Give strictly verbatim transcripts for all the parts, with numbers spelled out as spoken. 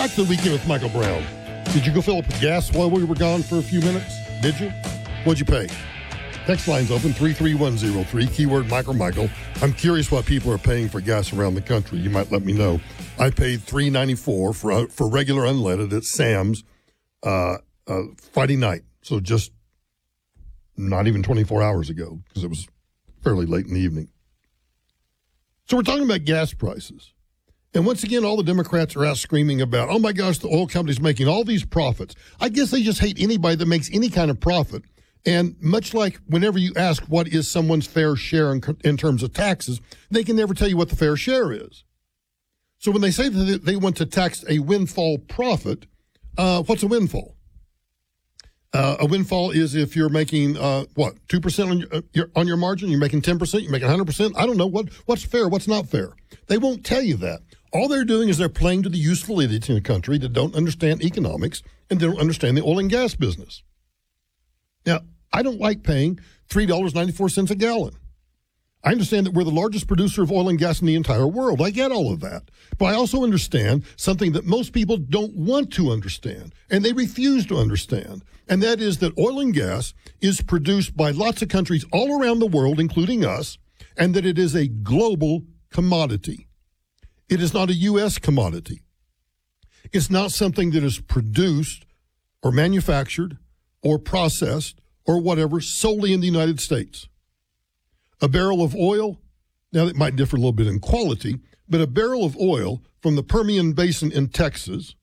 back to the Weekend with Michael Brown. Did you go fill up with gas while we were gone for a few minutes? Did you? What'd you pay? Text line's open, three three one zero three, keyword Michael Michael. I'm curious what people are paying for gas around the country. You might let me know. I paid three ninety-four for for regular unleaded at Sam's uh, uh, Friday night. So just not even twenty-four hours ago, because it was fairly late in the evening. So we're talking about gas prices. And once again, all the Democrats are out screaming about, oh my gosh, the oil company's making all these profits. I guess they just hate anybody that makes any kind of profit. And much like whenever you ask what is someone's fair share in, in terms of taxes, they can never tell you what the fair share is. So when they say that they want to tax a windfall profit, uh, what's a windfall? Uh, a windfall is if you're making, uh, what, two percent on your, uh, your, on your margin? You're making ten percent? You're making one hundred percent? I don't know. What what's fair, what's not fair. They won't tell you that. All they're doing is they're playing to the useful idiots in the country that don't understand economics and don't understand the oil and gas business. Now, I don't like paying three dollars and ninety-four cents a gallon. I understand that we're the largest producer of oil and gas in the entire world. I get all of that. But I also understand something that most people don't want to understand, and they refuse to understand, and that is that oil and gas is produced by lots of countries all around the world, including us, and that it is a global commodity. It is not a U S commodity. It's not something that is produced or manufactured or processed or whatever solely in the United States. A barrel of oil, now it might differ a little bit in quality, but a barrel of oil from the Permian Basin in Texas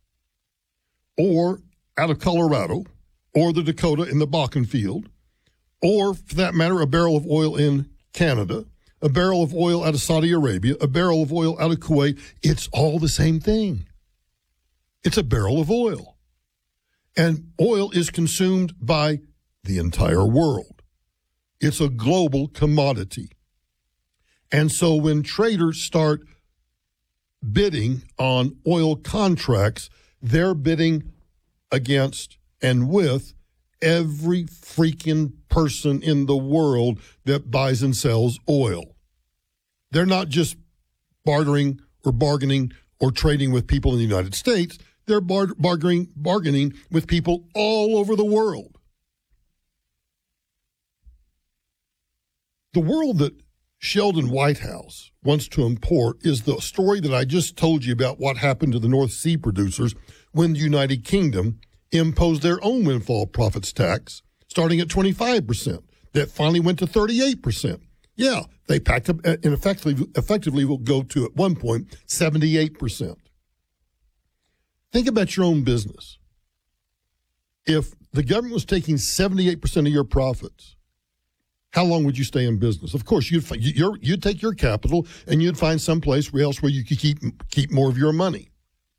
or out of Colorado or the Dakota in the Bakken field, or for that matter, a barrel of oil in Canada, a barrel of oil out of Saudi Arabia, a barrel of oil out of Kuwait, it's all the same thing. It's a barrel of oil. And oil is consumed by the entire world. It's a global commodity. And so when traders start bidding on oil contracts, they're bidding against and with every freaking person in the world that buys and sells oil. They're not just bartering or bargaining or trading with people in the United States. They're bar- bargaining, bargaining with people all over the world. The world that Sheldon Whitehouse wants to import is the story that I just told you about what happened to the North Sea producers when the United Kingdom imposed their own windfall profits tax, starting at twenty-five percent. That finally went to thirty-eight percent. Yeah, they packed up and effectively, effectively will go to, at one point, seventy-eight percent. Think about your own business. If the government was taking seventy-eight percent of your profits, how long would you stay in business? Of course, you'd you're, you'd take your capital and you'd find someplace else where you could keep keep more of your money.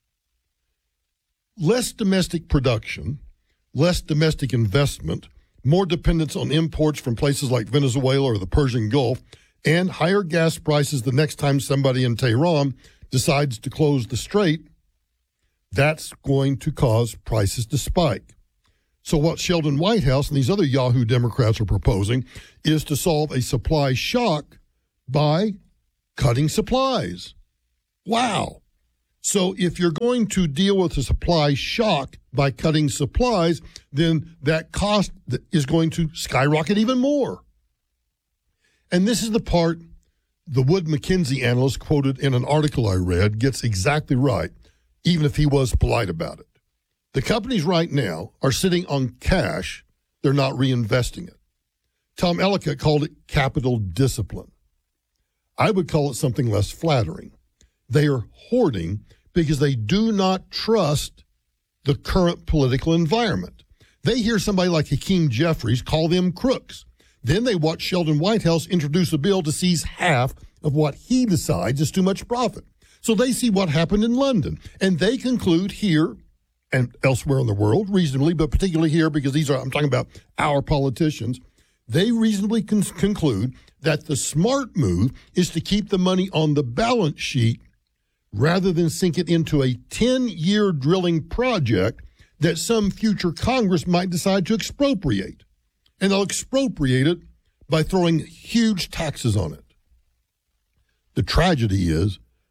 Less domestic production, less domestic investment, more dependence on imports from places like Venezuela or the Persian Gulf, and higher gas prices the next time somebody in Tehran decides to close the strait, that's going to cause prices to spike. So what Sheldon Whitehouse and these other Yahoo Democrats are proposing is to solve a supply shock by cutting supplies. Wow. So if you're going to deal with a supply shock by cutting supplies, then that cost is going to skyrocket even more. And this is the part the Wood Mackenzie analyst quoted in an article I read gets exactly right, even if he was polite about it. The companies right now are sitting on cash. They're not reinvesting it. Tom Ellicott called it capital discipline. I would call it something less flattering. They are hoarding because they do not trust the current political environment. They hear somebody like Hakeem Jeffries call them crooks. Then they watch Sheldon Whitehouse introduce a bill to seize half of what he decides is too much profit. So they see what happened in London, and they conclude here and elsewhere in the world, reasonably, but particularly here because these are, I'm talking about our politicians, they reasonably con- conclude that the smart move is to keep the money on the balance sheet rather than sink it into a ten-year drilling project that some future Congress might decide to expropriate. And they'll expropriate it by throwing huge taxes on it. The tragedy is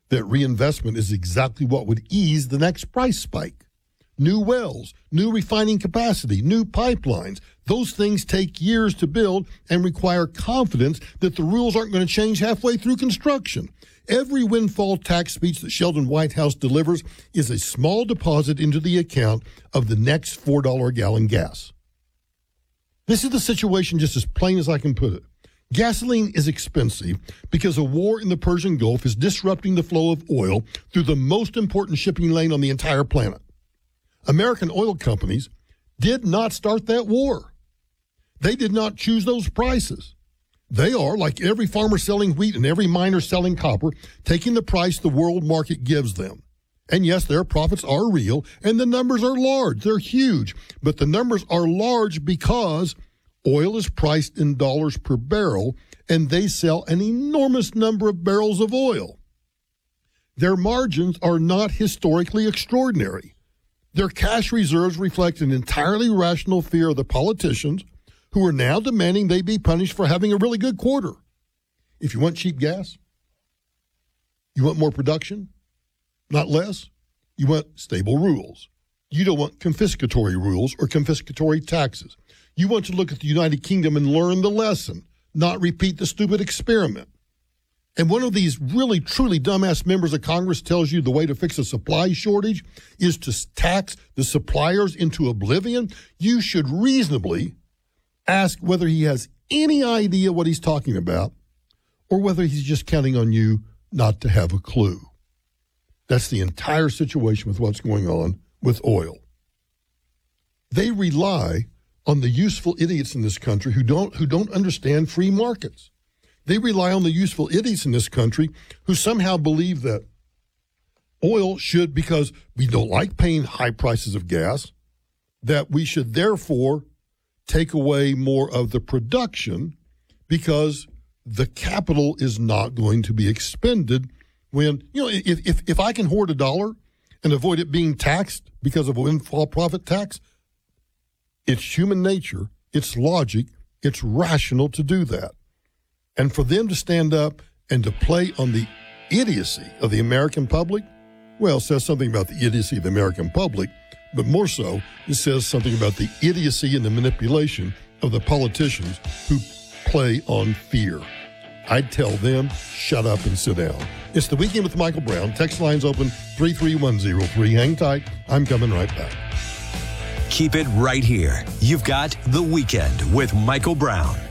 that reinvestment is exactly what would ease the next price spike. New wells, new refining capacity, new pipelines. Those things take years to build and require confidence that the rules aren't going to change halfway through construction. Every windfall tax speech that Sheldon Whitehouse delivers is a small deposit into the account of the next four dollars a gallon gas. This is the situation just as plain as I can put it. Gasoline is expensive because a war in the Persian Gulf is disrupting the flow of oil through the most important shipping lane on the entire planet. American oil companies did not start that war. They did not choose those prices. They are, like every farmer selling wheat and every miner selling copper, taking the price the world market gives them. And yes, their profits are real, and the numbers are large. They're huge. But the numbers are large because oil is priced in dollars per barrel, and they sell an enormous number of barrels of oil. Their margins are not historically extraordinary. Their cash reserves reflect an entirely rational fear of the politicians who are now demanding they be punished for having a really good quarter. If you want cheap gas, you want more production, not less. You want stable rules. You don't want confiscatory rules or confiscatory taxes. You want to look at the United Kingdom and learn the lesson, not repeat the stupid experiment. And one of these really, truly dumbass members of Congress tells you the way to fix a supply shortage is to tax the suppliers into oblivion. You should reasonably ask whether he has any idea what he's talking about or whether he's just counting on you not to have a clue. That's the entire situation with what's going on with oil. They rely on the useful idiots in this country who don't who don't understand free markets. They rely on the useful idiots in this country who somehow believe that oil should, because we don't like paying high prices of gas, that we should therefore take away more of the production because the capital is not going to be expended when, you know, if, if, if I can hoard a dollar and avoid it being taxed because of a windfall profit tax, it's human nature, it's logic, it's rational to do that. And for them to stand up and to play on the idiocy of the American public, well, it says something about the idiocy of the American public, but more so, it says something about the idiocy and the manipulation of the politicians who play on fear. I'd tell them, shut up and sit down. It's the Weekend with Michael Brown. Text lines open three three one zero three. Hang tight. I'm coming right back. Keep it right here. You've got The Weekend with Michael Brown